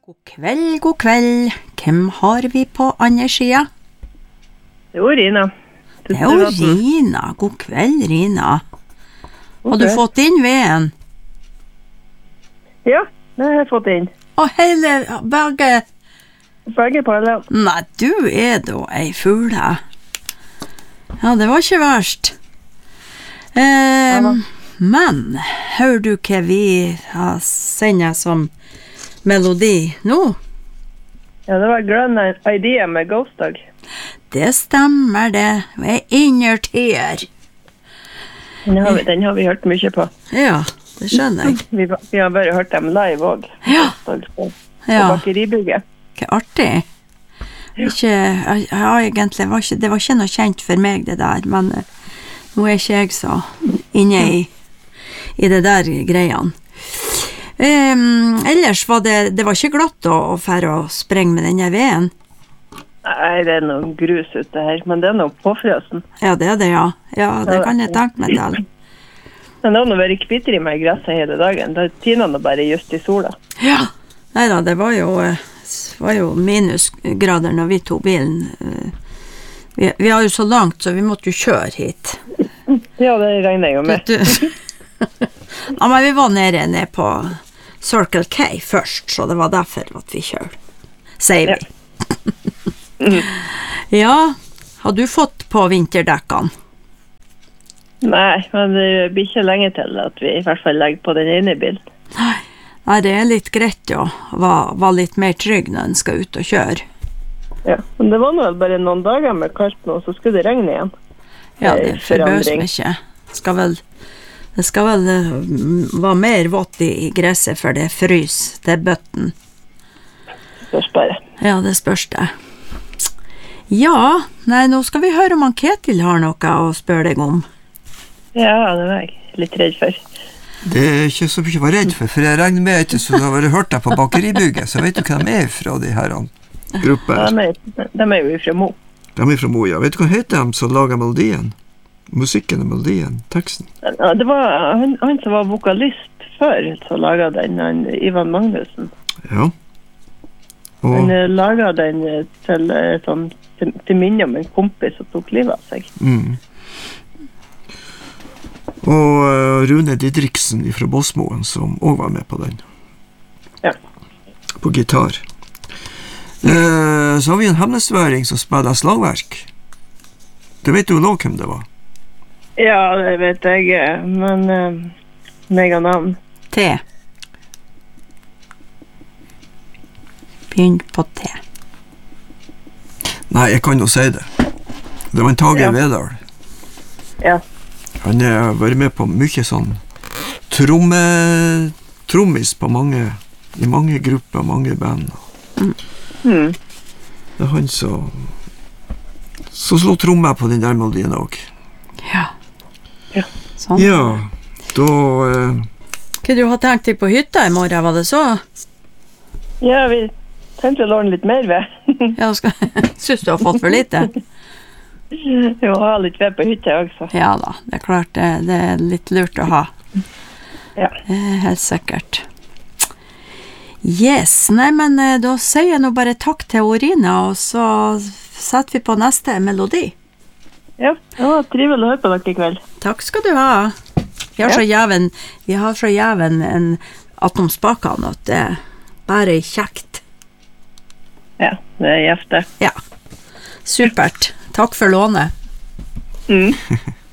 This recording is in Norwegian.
God kveld. Hvem har vi på andre sida? Det er Rina. Det er jo Rina. God kveld, Rina. Har du fått inn veden? Ja, det har jeg fått inn. Og hele begge... Begge på alle. Nei, du er da ei fugle. Ja, det var ikke verst. Men, hører du hva vi har sendt som melodi nå? Ja, det var Grand Idea med Ghost Dog. Det stemmer det. Jeg innertier. Den har vi hørt mye på. Ja, det skjønner jeg. Vi har bare hørt dem live også. Ja. På Ja. bakeribygget. Hva artig. Ikke, egentlig det var ikke noe kjent for meg det der, men nå er ikke jeg så inne i det der greiene. Ellers var det var ikke glatt å fære og sprenge med denne veden. Nei, det er noe grus ute her, men det er noe påfrøsen. Ja, det er det, ja. Ja, det kan jeg tenke meg til. Men det har nå vært kvitter i meg i gresset hele dagen. Da tiner det bare just i sola. Ja, neida, det var jo minusgrader når vi tog bilen. Vi har jo så langt, så vi måtte jo kjøre hit. Ja, det regner jeg jo med. Ja, men vi var nede på Circle K først, så det var derfor at vi kjører, sier vi. Ja, har du fått på vinterdekkene? Nei, men det blir ikke lenge til at vi i hvert fall legger på den ene bilen. Nei, det er litt greit å være litt mer trygg når en skal ut og kjøre. Ja, men det var nå bare noen dager med kaldt nå, så skulle det regne igjen. Ja, det forbøser meg ikke. Det skal vel være mer vått i gresset for det frys, det bøtten. Spørs bare. Ja, det spørs det. Ja, nei, nå skal vi høre om han Ketil har noe å spørre deg om. Ja, det var jeg litt redd for. Det er ikke så mye å være redd for jeg regner med ikke så du har hørt deg på bakeribygget, så vet du hva de er fra de her grupper. De er jo fra Mo. De er fra Mo, ja. Vet du hva heter de som lager melodien? Musikken og melodien, teksten? Ja, det var han som var vokalist før, som laget den, Ivan Magnussen. Ja. Og... Han laget den til minne om en kompis som tok livet av seg. Og Rune Didriksen fra Båsmoen som også var med på den. Ja. På gitar. Så har vi en hemnesværing som spiller slagverk. Det vet du jo nå hvem det var. Ja, det vet jeg, men mega navn. T. Begynn på T. Nei, jeg kan jo si det. Det var en Tage Vedal. Ja. Han har vært med på mye sånn trommis på i mange grupper, mange band. Det er han som slår trommer på den der melodien også. Ja. Sånn. Ja, da... Hva du har tenkt deg på hytta i morgen, var det så? Ja, vi tenkte å låne litt mer ved. Ja, synes du har fått for lite? Jo, ha litt ved på hytta også. Ja da, det er klart det er litt lurt å ha. Ja. Helt sikkert. Yes, nei, men da sier jeg nå bare takk til Rina, og så setter vi på neste melodi. Ja, det var trivelig å høre på dere i kveld. Takk skal du ha. Vi har så jæven at de spakene at det er bare kjekt. Ja, det er gjeft det. Ja, supert. Takk for lånet.